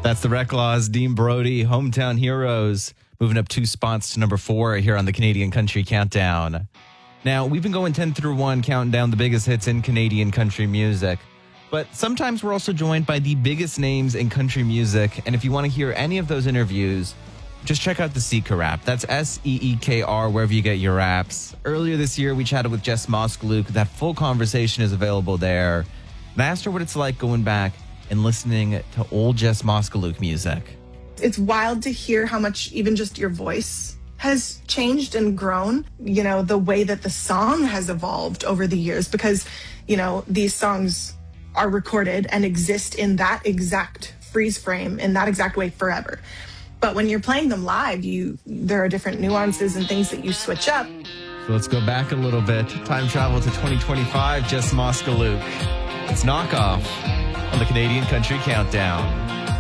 That's the Reclaws, Dean Brody, Hometown Heroes, moving up 2 spots to number 4 here on the Canadian Country Countdown. Now, we've been going 10 through 1, counting down the biggest hits in Canadian country music. But sometimes we're also joined by the biggest names in country music. And if you want to hear any of those interviews, just check out the Seekr app. That's Seekr, wherever you get your apps. Earlier this year, we chatted with Jess Moskaluke. That full conversation is available there. And I asked her what it's like going back and listening to old Jess Moskaluke music. It's wild to hear how much even just your voice has changed and grown, you know, the way that the song has evolved over the years, because, you know, these songs are recorded and exist in that exact freeze frame, in that exact way forever. But when you're playing them live, there are different nuances and things that you switch up. So let's go back a little bit. Time travel to 2025, Jess Moskaluke. It's Knockoff on the Canadian Country Countdown.